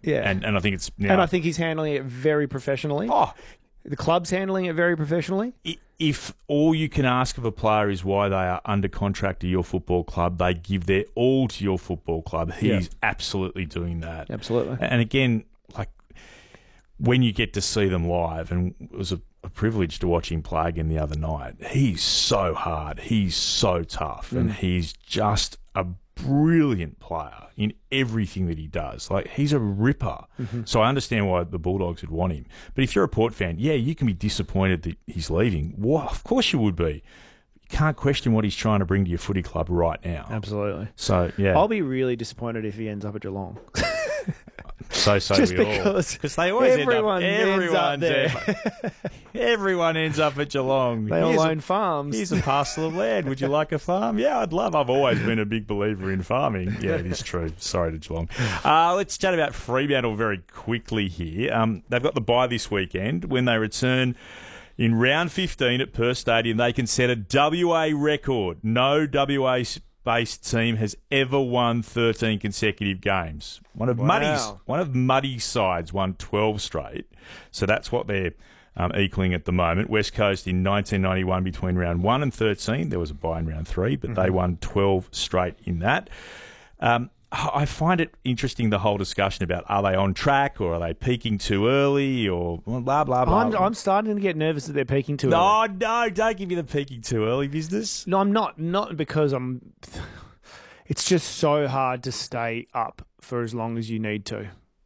Yeah. And I think it's now... And I think he's handling it very professionally. Oh, The club's handling it very professionally. if all you can ask of a player is why they are under contract to your football club, they give their all to your football club. He's absolutely doing that. Absolutely. And again, like when you get to see them live, and it was a privilege to watch him play again the other night, he's so hard. He's so tough. And he's just a brilliant player in everything that he does. Like, he's a ripper. So I understand why the Bulldogs would want him. But if you're a Port fan, yeah, you can be disappointed that he's leaving. Well, of course you would be. You can't question what he's trying to bring to your footy club right now. Absolutely. So, yeah. I'll be really disappointed if he ends up at Geelong. So Just we all. because They always everyone ends up there. Everyone ends up at Geelong. They all own farms. Here's a parcel of land. Would you like a farm? Yeah, I've always been a big believer in farming. Yeah, it is true. Sorry to Geelong. Let's chat about Fremantle very quickly here. They've got the bye this weekend. When they return in round 15 at Perth Stadium, they can set a WA record. No WA-based team has ever won 13 consecutive games. One of Muddy's sides won 12 straight. So that's what they're equaling at the moment. West Coast in 1991 between round 1 and 13. There was a bye in round 3, but they won 12 straight in that. I find it interesting, the whole discussion about are they on track or are they peaking too early or blah, blah, blah. I'm starting to get nervous that they're peaking too early. No, don't give me the peaking too early business. No, I'm not. Not because I'm... It's just so hard to stay up for as long as you need to.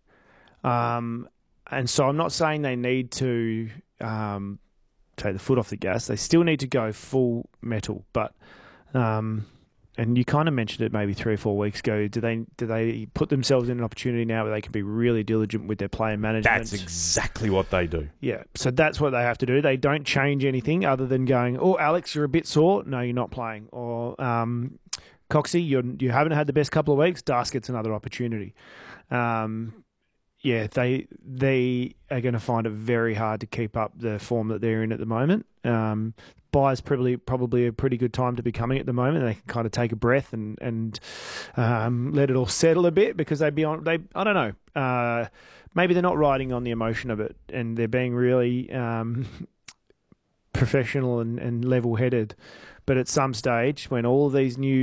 And so I'm not saying they need to take the foot off the gas. They still need to go full metal. But, and you kind of mentioned it maybe 3 or 4 weeks ago, do they put themselves in an opportunity now where they can be really diligent with their player management? That's exactly what they do. Yeah, so that's what they have to do. They don't change anything other than going, oh, Alex, you're a bit sore. No, you're not playing. Or Coxie, you haven't had the best couple of weeks. Das gets another opportunity. Yeah, they are going to find it very hard to keep up the form that they're in at the moment. Bye's probably a pretty good time to be coming at the moment. They can kind of take a breath and let it all settle a bit because I don't know. Maybe they're not riding on the emotion of it and they're being really professional and level-headed. But at some stage, when all of these new